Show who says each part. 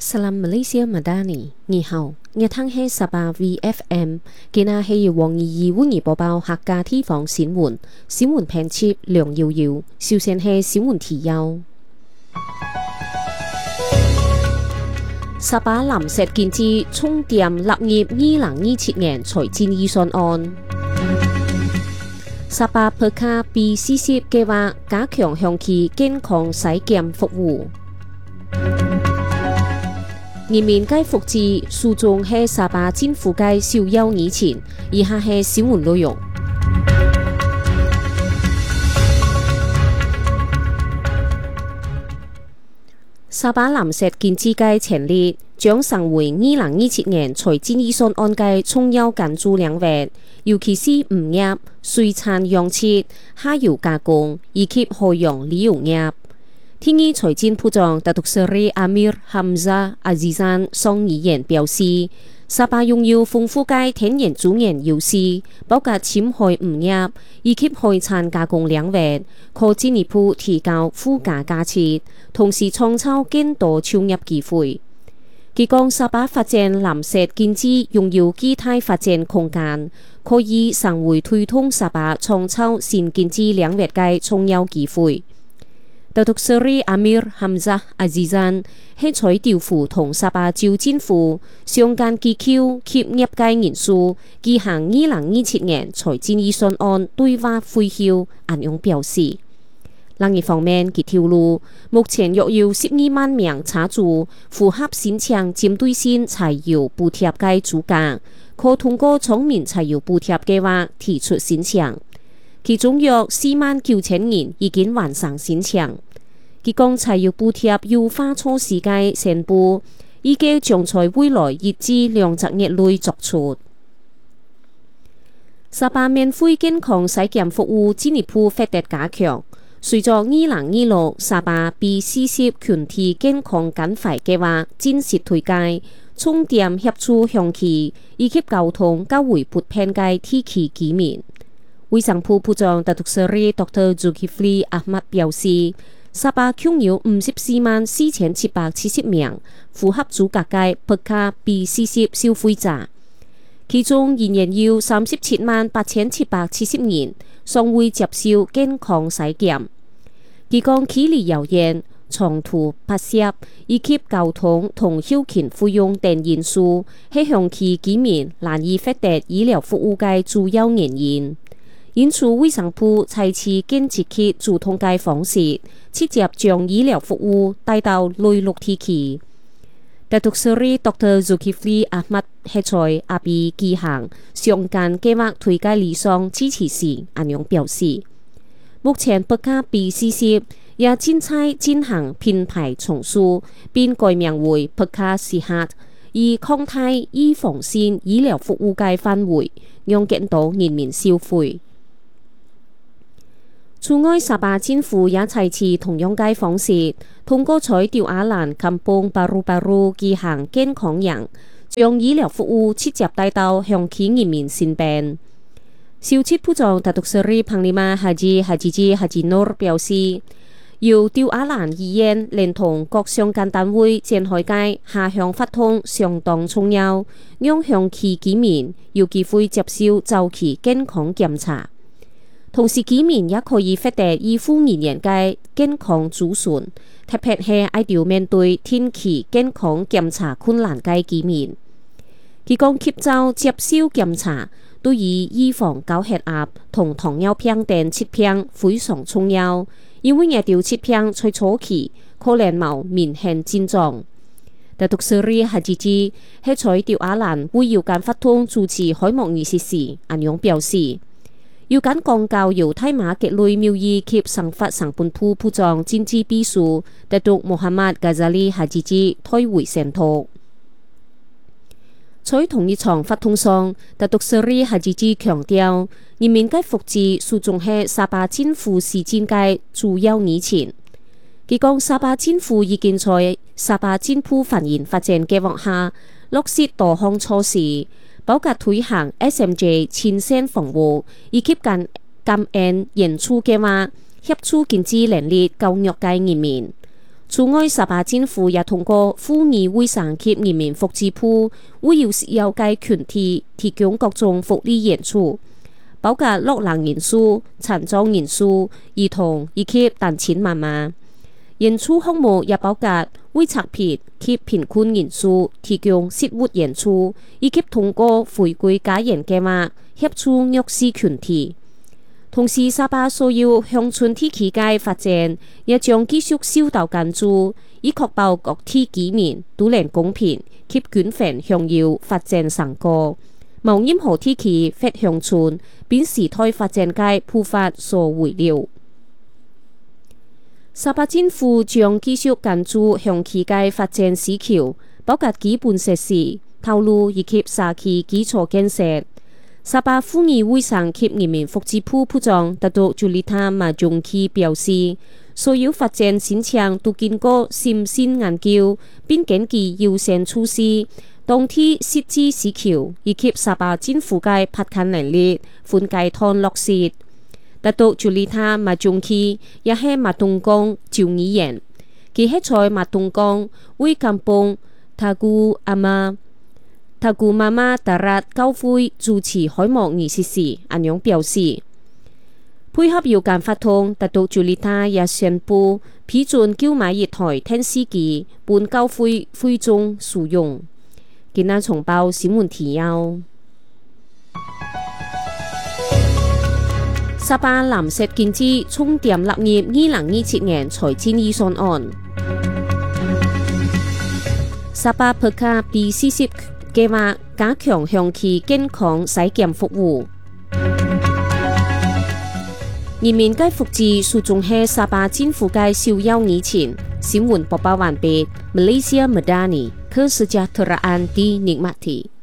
Speaker 1: Salam Malaysia Madani， 你好，我聽係18 VFM， 今日係由黃怡溫怡播報客家地方新聞，新聞編輯梁瑤瑤，首先係新聞提要。沙巴藍石建設重點立業2027年財政預算案。沙巴普卡 B40 計劃加強向其健康篩檢服務。人民界福祉書中係沙巴政府嘅首要議程，以下係新聞內容。沙巴藍石建設嘅成立將成為2027年財政預算案嘅重要關注領域，尤其是漁業、水產養殖、下游加工以及海洋旅遊業。天意財政部長達督斯里阿米爾罕扎阿茲贊上議員表示，沙巴擁有豐富嘅天然資源優勢，包括深海漁業以及海產加工領域，可進一步提高附加價值，同時創造更多創業機會。佢講沙巴發展藍石建設擁有巨大發展空間，可以成為推動沙巴創造新經濟領域嘅重要機會。達督斯里阿米爾罕扎阿茲贊喺在調付同沙巴州政府相關機構及業界人士舉行2027年財政預算案對話會後，安樣表示。另一方面，佢透露，目前約有12萬名車主符合申請針對性柴油補貼嘅資格，可通過聰明柴油補貼計劃提出申請。其中約49000人已經完成申請。佢講柴油補貼優化措施嘅宣布，預計將在未來1至2個月內作出。沙巴免費健康篩檢服務進一步發展加強。隨着2026沙巴 B40 群體健康減肥計劃正式推介，重點協助鄉企以及交通較為不便嘅地區居民。衛生部部長達督斯里 Dr. Zulkifli Ahmad 表示，沙巴共有544770名符合資格嘅普卡 B40 消費者，其中仍然有378770人尚未接受健康篩檢。佢講距離遙遠、長途跋涉以及交通同後勤費用等因素，係鄉企居民難以獲得醫療服務嘅主要原因。因此，衛生部採取更積極主動嘅方式，直接將醫療服務帶到內陸地區。達督斯里 Dr. Zulkifli Ahmad 喺在阿比舉行相關計劃推介理想支持時，安樣表示，目前普卡 B40 也正在進行品牌重塑，並改名為普卡斯哈，以擴大預防性醫療服務嘅範圍，讓更多人民消費。此外，沙巴政府也採取同樣嘅方式，通過在吊瓦蘭、Kampung Baru-Baru舉行健康營，將醫療服務直接帶到鄉企人民身邊。消息部長達督斯里彭利馬哈茲諾表示，由吊瓦蘭醫院連同各相關單位展開嘅下鄉發通相當重要，讓鄉企居民有機會接受早期健康檢查。同時，居民也可以獲得醫護人員嘅健康諮詢，特別係愛要面對定期健康檢查困難嘅居民。佢講及早接受檢查，對於預防高血壓同糖尿病等疾病非常重要，因為呢條疾病在初期可能冇明顯症狀。達督斯里哈茲茲喺在吊瓦蘭會要間發通主持開幕儀式時，安樣表示。要緊講教由太馬吉內廟宇及生發成本部部長政治秘書達督穆罕默加扎里哈茲茲推回承托。在同一場發通上，達督斯里哈茲茲強調，人民嘅福祉始終係沙巴政府施政嘅主要議程。佢講沙巴政府已經在沙巴政府繁衍發展計劃下落實多項措施。包括推行 SMJ 前線服務，以及感恩援助計劃，協助經濟能力較弱嘅人民。 此外，沙巴政府也通過婦兒衛生及人民福祉部為有該群體提供各種福利援助，包括樂齡人士、殘障人士、兒童以及單親媽媽。援助項目也包括為赤貧及貧困人士提供食物援助，以及通過回歸家園計劃協助弱勢群體。同時，沙巴所有鄉村地區嘅發展也將繼續受到關注，以確保各地居民都能公平及均衡享有發展成果，無任何地區或鄉村並時代發展嘅步伐所遺留。沙巴政府將繼續關注鄉區嘅發展需求，包括基本設施、道路以及社區基礎建設。沙巴婦兒衛生及人民福祉部部長達都朱莉塔馬中基表示，所有發展申請都經過審慎研究，並根據優先措施、當地實際需求以及沙巴政府嘅撥款能力，分階段落實。達都朱莉塔馬中基也係馬東江趙議員，佢係在馬東江為甘榜塔古媽媽達拉教會主持開幕儀式時，安樣表示，配合有關法通，達都朱莉塔也宣布批准購買一台電視機，本教會會眾使用。今日重報新聞提要：沙巴藍色經濟重點納入2027年財政預算案。沙巴普卡 B40計劃加強鄉區健康篩檢服務。人民嘅福祉始終係沙巴政府嘅首要議程。新聞播報完畢。Malaysia Madani Kesejahteraan di Nikmati。